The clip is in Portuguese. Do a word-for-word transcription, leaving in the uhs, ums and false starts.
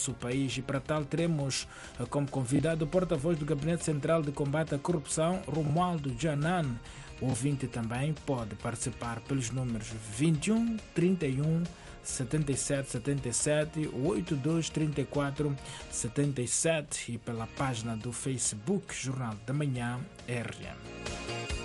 nosso país. E para tal teremos como convidado o porta-voz do Gabinete Central de Combate à Corrupção, Romualdo Janan. O ouvinte também pode participar pelos números vinte e um, trinta e um, setenta e sete, setenta e sete, oitenta e dois, trinta e quatro, setenta e sete e pela página do Facebook Jornal da Manhã R M.